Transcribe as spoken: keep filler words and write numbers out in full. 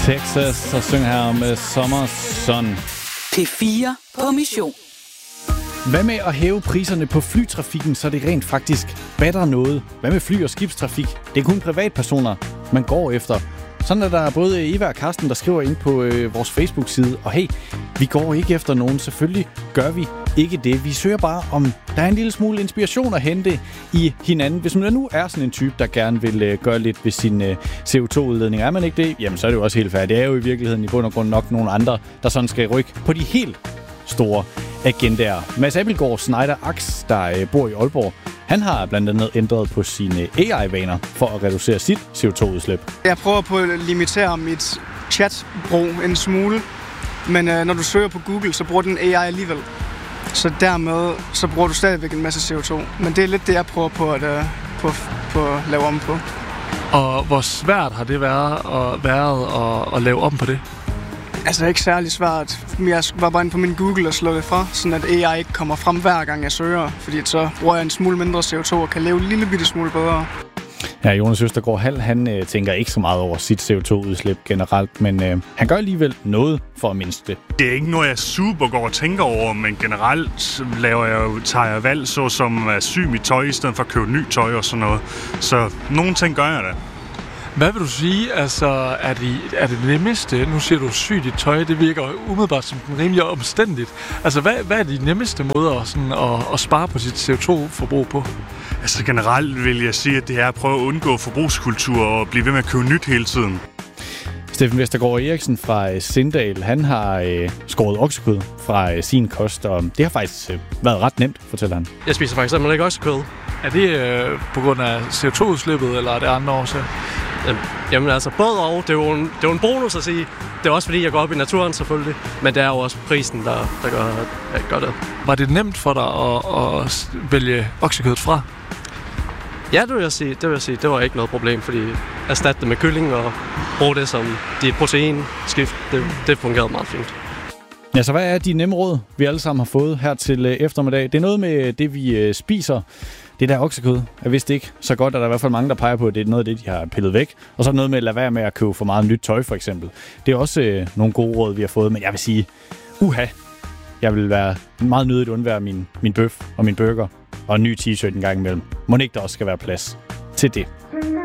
Texas og synger her med Summer Sun. P fire på mission. Hvad med at hæve priserne på flytrafikken, så det rent faktisk batter noget? Hvad med fly- og skibstrafik? Det er kun privatpersoner, man går efter. Sådan er der både Eva og Karsten, der skriver ind på øh, vores Facebook-side. Og hey, vi går ikke efter nogen. Selvfølgelig gør vi ikke det. Vi søger bare, om der er en lille smule inspiration at hente i hinanden. Hvis man nu er sådan en type, der gerne vil øh, gøre lidt ved sin øh, C O to udledning, er man ikke det? Jamen, så er det jo også helt færdigt. Det er jo i virkeligheden i bund og grund nok nogle andre, der sådan skal rykke på de helt store agendaer. Mads Abildgaard Schneider Aks, der øh, bor i Aalborg, han har blandt andet ændret på sine A I-vaner for at reducere sit C O to udslip. Jeg prøver på at limitere mit chatbrug en smule, men øh, når du søger på Google, så bruger den A I alligevel. Så dermed så bruger du stadigvæk en masse C O to. Men det er lidt det, jeg prøver på at, øh, på, på at lave om på. Og hvor svært har det været at, været at, at lave om på det? Altså ikke særlig svært. Jeg var bare inde på min Google og slå det fra, sådan at A I ikke kommer frem hver gang jeg søger. Fordi så bruger jeg en smule mindre C O to og kan leve en lille bitte smule bedre. Ja, Jonas Østergaard Hall, han øh, tænker ikke så meget over sit C O to udslip generelt, men øh, han gør alligevel noget for at mindske det. Det er ikke noget, jeg super går og tænker over, men generelt laver jeg jo, tager jeg valg, så som at sy mit tøj, i stedet for at købe ny tøj og sådan noget. Så nogle ting gør jeg da. Hvad vil du sige, altså, er det, er det nemmeste, nu siger du syg dit tøj, det virker umiddelbart som rimelig omstændigt. Altså, hvad, hvad er de nemmeste måder sådan, at, at spare på sit C O to forbrug på? Altså generelt vil jeg sige, at det er at prøve at undgå forbrugskultur og blive ved med at købe nyt hele tiden. Steffen Vestergaard Eriksen fra Sindal, han har øh, skåret oksekød fra øh, sin kost, og det har faktisk øh, været ret nemt, fortæller han. Jeg spiser faktisk simpelthen ikke oksekød. Er det øh, på grund af C O to udslippet, eller er det andre årsager? Jamen altså, både og. Det er jo en, det er jo en bonus at sige. Det er også fordi, jeg går op i naturen selvfølgelig. Men det er jo også prisen, der, der gør, der gør det. Var det nemt for dig at, at vælge oksekødet fra? Ja, det vil jeg sige. Det vil jeg sige. Det var ikke noget problem, fordi erstatte det med kylling og bruge det som dit proteinskift, det, det fungerede meget fint. Ja, så hvad er de nemme råd, vi alle sammen har fået her til eftermiddag? Det er noget med det, vi spiser. Det der oksekød er vist ikke så godt, at der er i hvert fald mange, der peger på, at det er noget af det, de har pillet væk. Og så er noget med at lade være med at købe for meget nyt tøj, for eksempel. Det er også øh, nogle gode råd, vi har fået, men jeg vil sige, uha, jeg vil være meget nødigt undvære min, min bøf og min burger og en ny t-shirt en gang imellem. Må ikke der også skal være plads til det.